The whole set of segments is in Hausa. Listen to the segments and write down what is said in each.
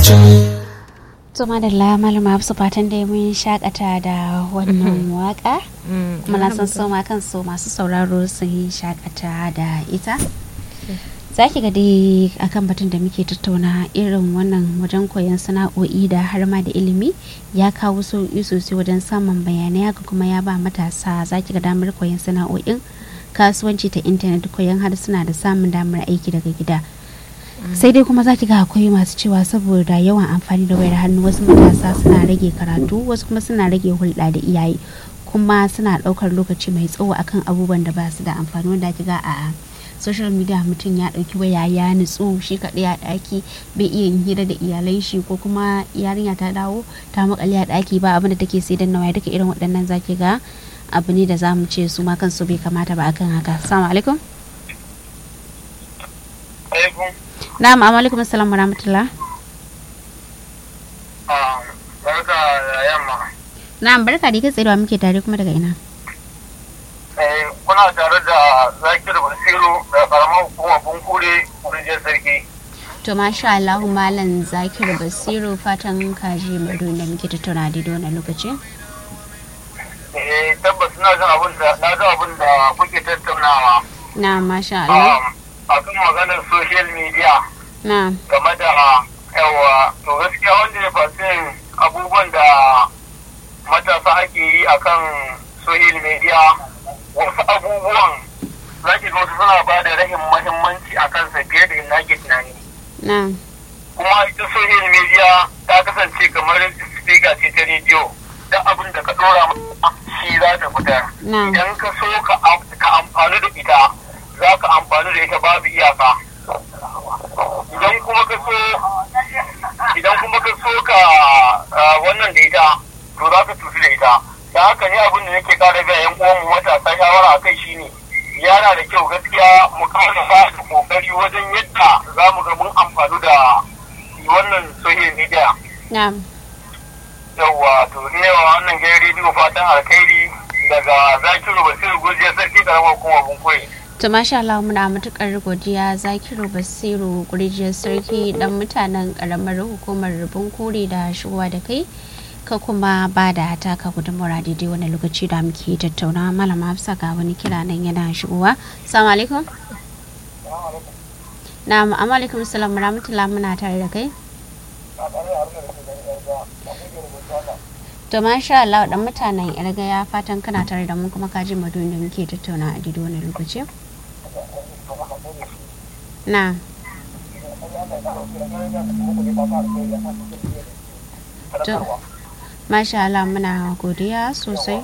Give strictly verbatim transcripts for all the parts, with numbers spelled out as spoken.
Tuma da la malama su fatan da mun shakata da wannan waka. Muna son so ma kan so masu sauraro sun yi shakata da ita. Zaki ga dai akan batun da muke tattauna irin wannan wajen koyon sana'o'i da har ma da ilimi ya kawo sauƙi sosai wajen samun bayanai haka kuma ya ba matasa zaki ga damar koyon sana'o'in kasuwanci ta intanet koyon harsuna da samun damar aiki daga gida. Sai dai kuma zaki ga akwai masu cewa saboda yawan amfani da wayar hannu wasu matasa suna rage karatu wasu kuma suna rage hulɗa da iyaye kuma suna ɗaukar lokaci mai tsawo akan abubuwan da ba su da amfani wanda ake ga a social media mutum ya ɗauki waya ya nutsu shi kaɗai a ɗaki bai iya yin hira da iyalai shi ko kuma yarinya ta dawo ta makale a ɗaki ba abin da take sai dan waya duka irin waɗannan zaki ga abu ne da zamu ce su ma kansu bai kamata ba akan haka. Assalamu alaikum. Na'am, alaikum assalam wa rahmatullah. Ah, barka da yamma. Na'am, barka da kai tsaye muke tare kuma daga ina? Eh, kuna tare da Zakir Basiru da karamar hukumar Bunkure, Kurjiyar Sarki. To masha Allah Malam Zakir Basiru fatan kaji mado da muke tattauna da wannan lokaci. Eh, tabbas ina jin abin da na ga abin da kuke tattaunawa. Na'am, masha Allah. A kan maganar social media. Na'am. Game da yawa to gaskiya wanda ya fasin abubuwan da matasa ake yi akan social media wasu abubuwan za ki ga wasu suna ba da rahin mahimmanci a kansa fiye da ina ke tunani. Na'am. Kuma ita social media ta kasance kamar speaker ce ta rediyo da abin da ka dora shi za ta fitar. Idan ka so ka amfani da ita za ka amfani da ita babu iyaka. Idan kuma ka so idan kuma ka so ka wannan da ita to za ka tufi da ita. Da haka ne abin da nake kara ga yan uwan mu matasa shawara a kai shine yana da kyau gaskiya mu kara ba da kokari wajen yadda za mu ga mun amfani da wannan social media. Na'am. Yawwa to ne wannan gidan rediyo fatan alkhairi daga Zakiru Basiru Gurjiyar Sarki karamar hukumar Bunkure. To masha Allah muna matukar godiya Zakiru Basiru Gurjiyar Sarki dan mutanen karamar hukumar Bunkure da shigowa da kai ka kuma ba da taka gudunmawar daidai wani lokaci da muke tattauna. Malama Hafsa ga wani kira nan yana shigowa. Assalamu alaikum. Na'am, amma alaikum assalam rahmatullah muna tare da kai. To masha Allah dan mutanen Irga ya fatan kana tare da mu kuma ka ji madun da muke tattauna a daidai wani lokaci. Na. To masha Allah muna godiya sosai.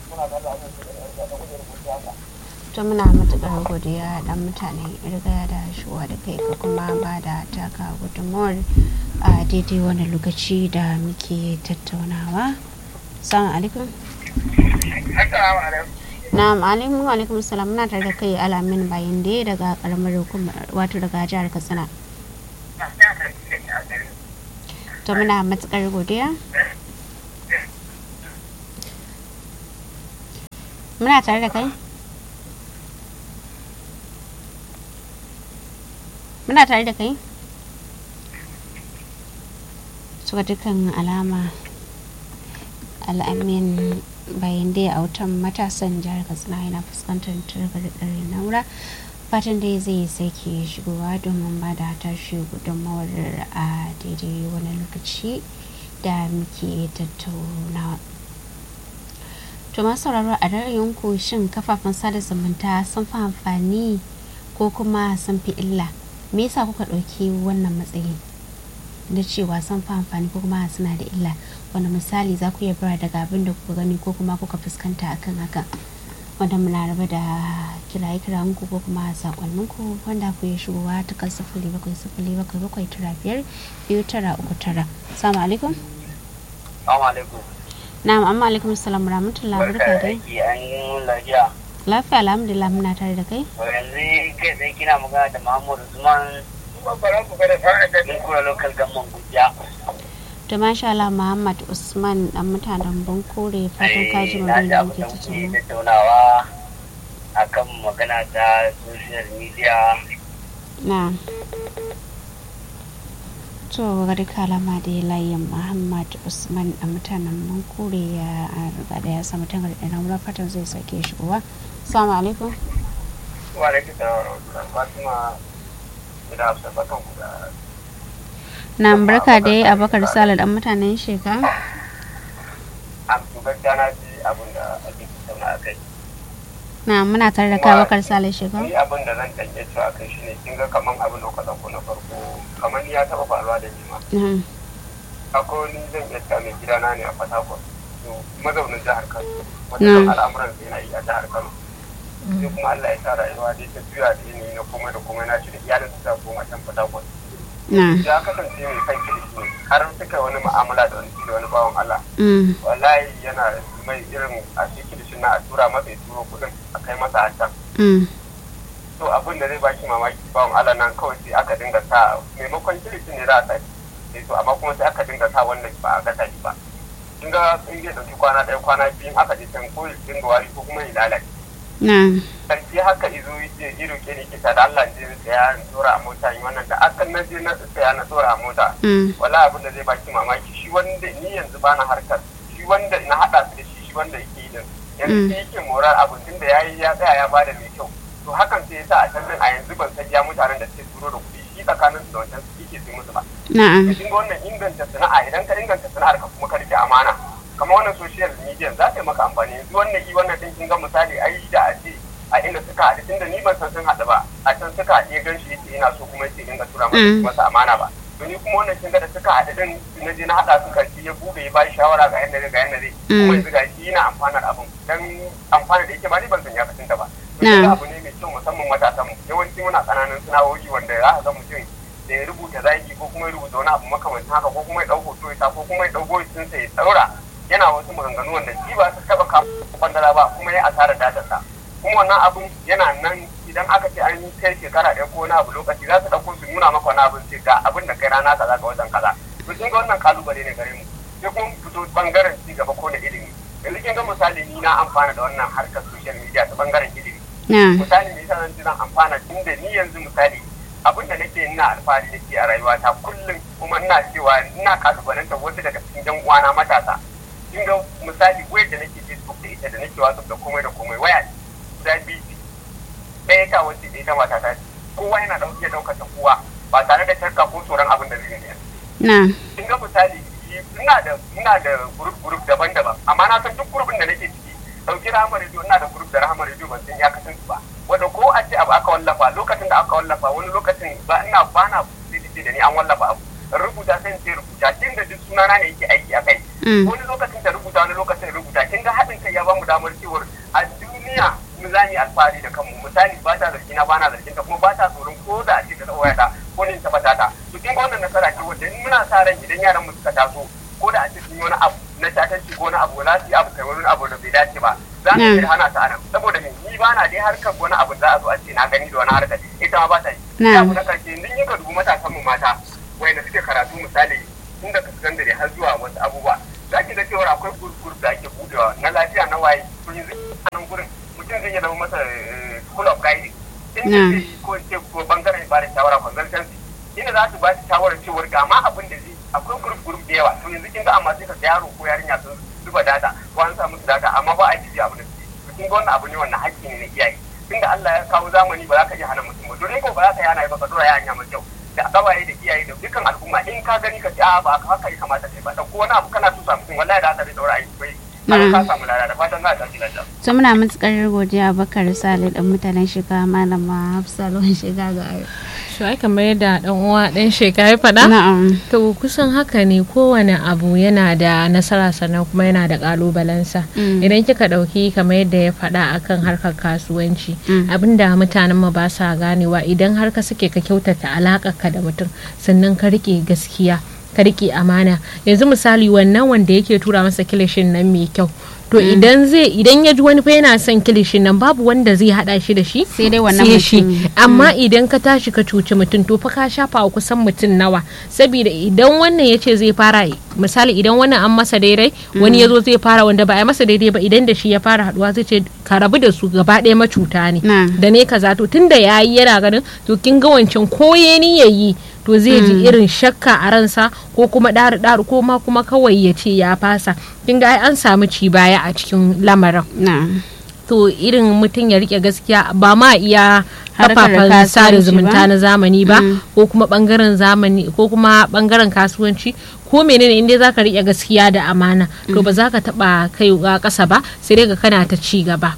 To muna matuƙar godiya dan mutanen Irga da shuwa da kai ka kuma ba da taka gudunmawar a daidai wani lokaci da muke tattaunawa. Assalamu alaikum. Assalamu alaikum. Na'am, alaikum alaikum salam muna tare da kai Alamin Bayinde daga karamar hukumar wato daga jihar Katsina. To muna matukar godiya. Muna tare da kai. Muna tare da kai. Suka dukkan alama Al'amin bayan dai a wutan matasan jihar Katsina yana fuskantar targaɗar na'ura fatan dai zai sake shigowa domin ba da tashi gudunmawar a daidai wani lokaci da muke tattaunawa. To masu sauraro a ra'ayinku shin kafafen sada zumunta sun fi amfani ko kuma sun fi illa? Me yasa kuka ɗauki wannan matsayin da cewa sun fi amfani ko kuma suna da illa? Wani misali za ku iya bara daga abin da kuka gani ko kuma kuka fuskanta akan haka? Wanda muna raba da kiraye kiranku ko kuma sakonninku wanda ku yi shigowa ta kan sifili bakwai sifili bakwai bakwai tara biyar biyu tara uku tara. Assalamu alaikum. Assalamu alaikum. Na'am, amma alaikum assalam rahmatullahi barka dai. Lafiya. Lafiya alhamdulillah muna tare da kai. Yanzu kai sai kina magana da Muhammad Usman. Babban ku da fa'ida din kula local government Gujiya. To masha Allah Muhammad Usman dan mutanen Bunkure fatan kaji mu da muke tattaunawa akan magana ta social media. Na. to ga duka alama da layin Muhammad Usman a mutanen Mankure ya riga da ya samu tangar da nan fatan zai sake shigowa. Assalamu alaikum. Wa alaikum salam. Fatima ina hafsa fatan ku da na barka dai Abubakar Sale dan mutanen Sheka. A gaskiya na ji abin da ake tattauna akai. Na muna tare da Abubakar Sale Sheka. Ni abin da zan tanke cewa kai shine kin ga kaman abin da kuka dauko na farko kaman ya taba faruwa da ni ma. Akwai ni zan iya ta mai gidana ne a Port Harcourt. To mazaunin jihar Kano. Wannan al'amuran sai na yi a jihar Kano. Sai kuma Allah ya sa rayuwa dai ta juya da yanayi na komai da komai na ci da iyalin su ta koma can Port Harcourt. Ya kasance mai kan kirki ne har suka wani mu'amala da wani da wani bawan Allah. Wallahi yana mai irin a cikin shi na a tura masa ya turo kudin a kai masa a can. To abin da zai ba shi mamaki bawan Allah nan kawai sai aka dinga sa maimakon kirki ne za a sa sai to amma kuma sai aka dinga sa wannan ba a gasa ba. Kin ga in zai dauki kwana ɗaya kwana biyu aka je can ko ya dinga wari ko kuma ya lalace. Sarki haka izo ya iro ke ne kita da Allah je tsaya na tsora a mota yi wannan da akan na je na tsaya na tsora a mota. Wala abin da zai baki mamaki shi wanda ni yanzu bana harkar shi wanda na hada su da shi shi wanda yake yi din yanzu sai yake morar abin tun da yayi ya tsaya ya bada mai kyau to hakan sai yasa a can a yanzu ban san ya mutanen da suke turo da kuɗi shi tsakanin su da wancan su yake sai musu ba. Na'am. Kin ga wannan inganta sana'a idan ka inganta sana'ar ka kuma ka rike amana kamar wannan social media za ta yi maka amfani yanzu wannan yi wannan din kin ga misali ai da a ce a inda suka haɗu tunda ni ban san sun haɗu ba a can suka haɗu ya gan shi yake ina so kuma yake dinga tura masa amana ba to ni kuma wannan kin ga da suka haɗu din na je na haɗa su karshe ya bude ya bashi shawara ga yanda ga yanda zai kuma yanzu ga shi yana amfanar abin dan amfana da yake ba ni ban san ya kasinta ba to abu ne mai kyau musamman matasan mu yawanci muna kananan sana'o'i wanda za ka ga mutum da ya rubuta zaki ko kuma ya rubuta wani abu makamancin haka ko kuma ya ɗau hoto ya ko kuma ya ɗau voice ɗinsa ya ɗaura yana wasu maganganu wanda shi ba su taɓa kawo kwandala ba kuma ya asarar datarsa kuma wannan abun yana nan idan aka ce an kai shekara ɗaya ko wani abu lokaci za su ɗauko su nuna maka wani abin sai ga abin da kai rana kaza ga wajen kaza to kin ga wannan kalubale ne gare mu sai kuma fito bangaren ci gaba ko na ilimi yanzu kin ga misali ni na amfana da wannan harkar social media ta bangaren ilimi misali me yasa zan ji zan amfana tunda ni yanzu misali abin da nake ina alfahari da ke a rayuwata kullum kuma ina cewa ina kalubalanta wasu daga cikin yan uwana matasa kin ga misali wayar da nake Facebook da ita da nake WhatsApp da komai da komai waya guda biyu ɗaya ta wace ɗaya ta mata ta kowa yana ɗauke ɗaukar ta kowa ba tare da tarka ko tsoron abin da zai yi. Na. Kin ga misali ina da ina da group group daban-daban amma na san duk groupin da nake ciki ɗauki Rahama Radio ina da group da Rahama Radio ban san ya kasance ba wanda ko a ce abu aka wallafa lokacin da aka wallafa wani lokacin ba ina ba na da ni an wallafa abu rubuta sai ce rubuta kin da duk sunana ne yake aiki a kai wani lokacin da rubuta wani lokacin rubuta kin ga haɗin kai ya ba mu damar cewar a duniya mu za mu alfahari da kanmu misali ba ta zargi na ba na zargin ta kuma ba ta tsoron ko da a ce ta waya ta ko ne ta fata ta to kin ga wannan nasara ce wanda muna sa ran idan yaran mu suka taso ko da a ce sun yi wani abu na tatanci ko wani abu na su abu kai wani abu da bai dace ba za mu yi hana ta anan saboda me ni ba na dai harkar wani abu za a zo a ce na gani da wani harkar ita ma ba ta yi ya mu na karshe din yin ka dubu matasan mu mata wanda suke karatu misali tun daga sakandare har zuwa wasu abubuwa za ki ga cewa akwai gurgur da ake budewa na lafiya na waye to yanzu a nan gurin mutum zai zama masa school of guiding in da zai ko ce ko bangaren ba da shawara consultancy inda za su ba shi shawarar cewar ga ma abin da zai akwai group group da yawa to yanzu kin ga amma sai ka yaro ko yarinya sun zuba data ko an samu su data amma ba a ji abin da su kin ga wannan abu ne wannan haƙƙi ne na iyaye tunda Allah ya kawo zamani ba za ka iya hana mutum ba dole ko ba za ka yana ba ka dora yanya mai kyau da kawaye da iyaye da dukkan al'umma in ka gani ka ce a ba haka ya kamata kai ba dan ko wani abu kana so samu mutum wallahi da haka zai daura aiki bai ka samu lada da fatan za ka tafi lafiya to muna mutukar godiya Bakar Sale dan mutanen shiga malama Hafsa Lawan shiga ga ayo shi ai kamar yadda dan uwa dan sheka ya faɗa to kusan haka ne kowane abu yana da nasara sannan kuma yana da kalubalensa idan kika dauki kamar yadda ya faɗa akan harkar kasuwanci abinda mutanen mu ba sa ganewa idan har ka suke ka kyautata alakar ka da mutum sannan ka rike gaskiya ka rike amana yanzu misali wannan wanda yake tura masa kilishin nan mai kyau to idan zai idan ya ji wani fa yana son kilishin nan babu wanda zai hada shi da shi sai dai wannan mutum. Amma idan ka tashi ka cuci mutum to fa ka shafa wa kusan mutum nawa, saboda idan wannan ya ce zai fara misali idan wannan an masa daidai wani ya zo zai fara wanda ba a masa daidai ba, idan da shi ya fara haduwa zai ce ka rabu da su gaba ɗaya macuta ne da ne kaza, to tunda yayi yana ganin to kin ga wancan koye ni yayi to zai ji irin shakka a ransa ko kuma ɗari ɗari ko ma kuma kawai ya ce ya fasa. Kin ga ai an samu ci baya a cikin lamarin. To irin mutum ya rike gaskiya ba ma iya kafafen sada zumunta na zamani ba ko kuma bangaren zamani ko kuma bangaren kasuwanci ko menene inda zaka rike gaskiya da amana to ba za ka taba kaiwa kasa ba, sai dai ga kana ta ci gaba.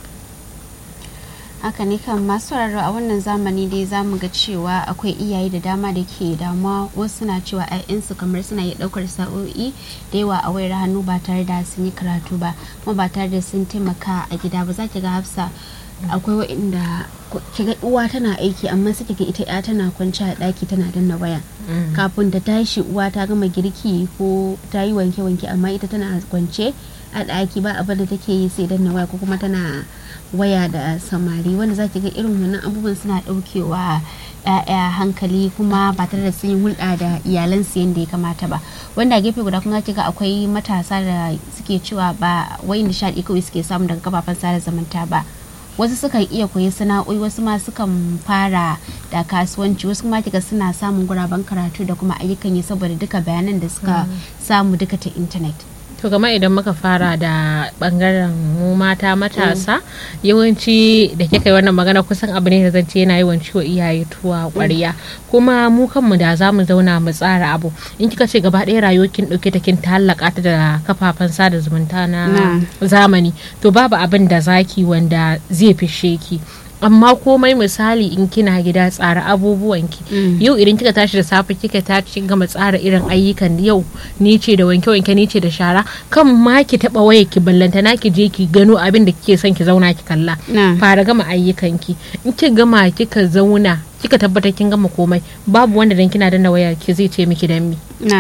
Haka ne kan masu rarra a wannan zamani dai zamu ga cewa akwai iyaye da dama da ke damuwa, wasu suna cewa 'ya'yansu kamar suna yi daukar sa'o'i da yawa a wayar hannu ba tare da sun yi karatu ba kuma ba tare da sun taimaka a gida ba. Za ki ga Hafsa akwai waɗanda kiga uwa tana aiki amma suke ga ita ya tana kwanci a ɗaki tana danna waya kafin ta tashi uwa ta gama girki ko ta yi wanke-wanke amma ita tana kwance a ɗaki ba abin da take yi sai danna waya ko kuma tana waya da samari, wanda za ki ga irin wannan abubuwan suna ɗaukewa ya'ya hankali kuma ba tare da sun yi hulɗa da iyalansu yadda ya kamata ba. Wanda a gefe guda kuma za ki ga akwai matasa da suke cewa ba wai nishaɗi kawai suke samu daga kafafen sada zumunta ba, wasu sukan iya koyi sana'o'i, wasu ma sukan fara da kasuwanci, wasu kuma kiga suna samun guraben karatu da kuma ayyukan yi saboda duka bayanan da suka samu duka ta intanet. To kamar idan muka fara da bangaren mu mata matasa yawanci da kika yi wannan magana kusan abu ne da zan ce yana yawan ciwo iyaye tuwa ƙwarya, kuma mu kanmu da za mu zauna mu tsara abu in kika ce gaba ɗaya rayuwar kin ɗauke ta kin ta'allaka ta da kafafen sada zumunta na zamani to babu abin da zaki wanda zai fishe ki. Amma komai misali in kina gida tsara abubuwanki yau idan kika tashi da safe kika tashi gama tsara irin ayyukan yau ni ce da wanke wanke ni ce da shara, kan ma ki taba wayar ki ballanta na ki je ki gano abin da kike son ki zauna ki kalla. Fara gama ayyukanki, in ki gama kika zauna kika tabbatar kin gama komai babu wanda dan kina danna wayar ki zai ce miki dan mi.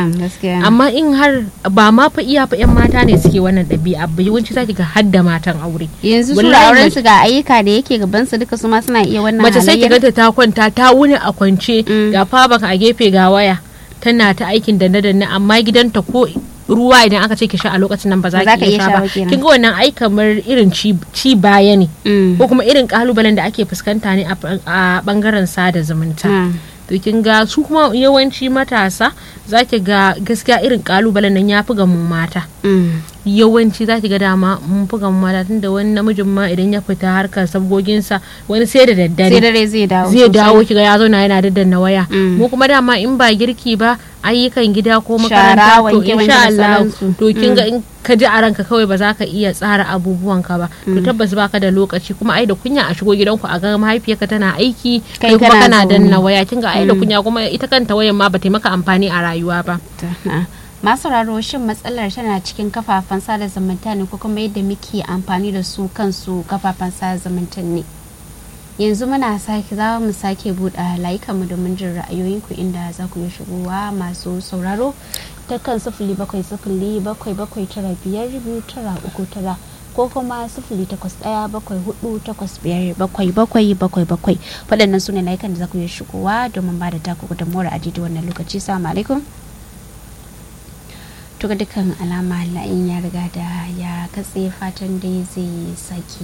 Amma in har ba ma fa iya fa yan mata ne suke wannan ɗabi'a ba, yawanci zaki ga hadda matan aure yanzu su auren su ga ayyuka da yake gaban su duka su ma suna iya wannan mace sai kiga ta kwanta ta wuni a kwance ga fa baka a gefe ga waya tana ta aikin danne danne amma gidanta ko ruwa idan aka ce ki sha a lokacin nan ba za ki iya sha ba. Kin ga wannan ai kamar irin ci baya ne ko kuma irin kalubalen da ake fuskanta ne a bangaren sada zumunta. To kin ga su kuma yawanci matasa zaki ga gaskiya irin kalubalen nan yafi ga mu mata. Yawanci zaki ga dama mun fi ga mu mata tunda wani namijin ma idan ya fita harkar sabgoginsa wani sai da daddare sai dare zai dawo zai dawo kiga ya zauna yana daddanna waya. Mu kuma dama in ba girki ba ayyukan gida ko makaranta to insha Allah to kin ga in ka ji a ranka kawai ba za ka iya tsara abubuwanka ba to tabbas baka da lokaci, kuma ai da kunya a shigo gidanku a ga mahaifiyarka tana aiki kai kuma kana danna waya, kin ga ai da kunya kuma ita kanta wayan ma ba ta maka amfani a rayuwa ba. Masu raro shin matsalar tana cikin kafafen sada zumunta ne ko kuma yadda muke amfani da su kansu kafafen sada zumunta ne? Yanzu muna sake za mu sake buɗe layukanmu domin jin ra'ayoyinku inda za ku yi shigowa masu sauraro ta kan sifili bakwai sifili bakwai bakwai tara biyar biyu tara uku tara ko kuma sifili takwas ɗaya bakwai hudu takwas biyar bakwai bakwai bakwai bakwai. Waɗannan su ne layukan da za ku yi shigowa domin ba da taku gudunmuwar a daidai wannan lokaci. Assalamu alaikum. To ga dukkan alama la'in ya riga da ya katse, fatan dai zai sake